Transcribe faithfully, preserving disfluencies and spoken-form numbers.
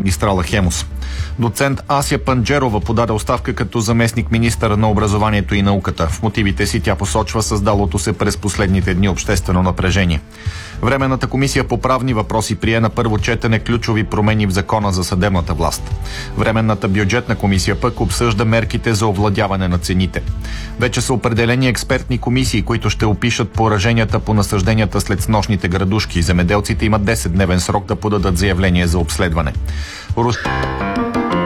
магистрала Хемус. Доцент Ася Панджерова подаде оставка като заместник министър на образованието и науката. В мотивите си тя посочва създалото се през последните дни обществено напрежение. Временната комисия по правни въпроси прие на първо четене ключови промени в закона за съдебната власт. Временната бюджетна комисия пък обсъжда мерките за овладяване на цените. Вече са определени експертни комисии, които ще опишат пораженията по насъжденията след снощните градушки. Земеделците имат десетдневен срок да подадат заявление за обследване.